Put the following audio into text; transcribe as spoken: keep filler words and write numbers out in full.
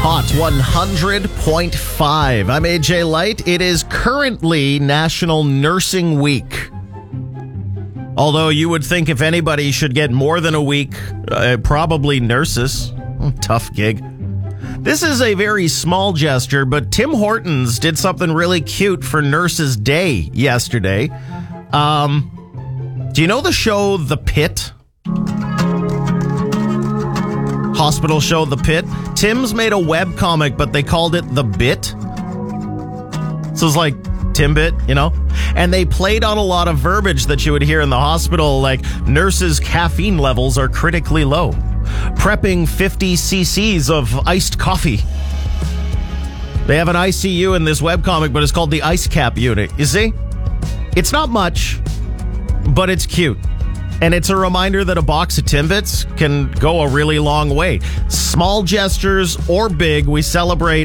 Hot one hundred point five. I'm A J Light. It is currently National Nursing Week. Although you would think if anybody should get more than a week, uh, probably nurses. Tough gig. This is a very small gesture, but Tim Hortons did something really cute for Nurses Day yesterday. Um, do you know the show The Pit? Hospital show The Pit. Tim's made a webcomic, but they called it The Bit. So it's like Timbit, you know? And they played on a lot of verbiage that you would hear in the hospital, like nurses' caffeine levels are critically low. Prepping fifty cc's of iced coffee. They have an I C U in this webcomic, but it's called the Ice Cap Unit. You see? It's not much, but it's cute. And it's a reminder that a box of Timbits can go a really long way. Small gestures or big, we celebrate